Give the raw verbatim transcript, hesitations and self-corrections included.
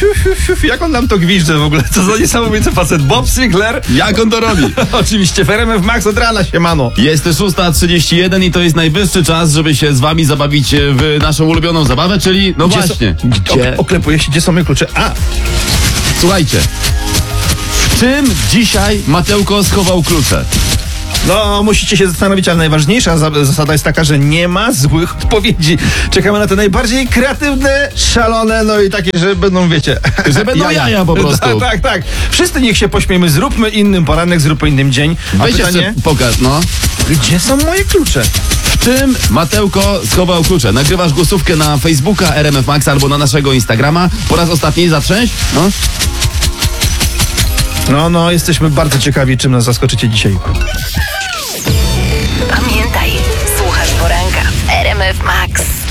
fiu, fiu, fiu, fiu. Jak on nam to gwizdże w ogóle? Co za niesamowity facet. Bob Sinclair. Jak on to robi? Oczywiście, w R M F Max od rana, siemano. Jest szósta trzydzieści jeden i to jest najwyższy czas, żeby się z wami zabawić w naszą ulubioną zabawę, czyli no Gdzie właśnie. Są, gdzie? Oklepuję się, gdzie są moje klucze? A! Słuchajcie. W czym dzisiaj Mateuko schował klucze? No, musicie się zastanowić, ale najważniejsza za- zasada jest taka, że nie ma złych odpowiedzi. Czekamy na te najbardziej kreatywne, szalone, no i takie, że będą, wiecie... Że będą jaja po prostu. Tak, tak, tak. Wszyscy niech się pośmiejmy, zróbmy innym poranek, zróbmy innym dzień. A Weź pytanie, jeszcze pokaż, no. gdzie są moje klucze? W czym Mateuko schował klucze? Nagrywasz głosówkę na Facebooka R M F Max albo na naszego Instagrama. Po raz ostatni zatrzęś? No. No, no, jesteśmy bardzo ciekawi, czym nas zaskoczycie dzisiaj. Pamiętaj, słuchasz poranka w R M F Max.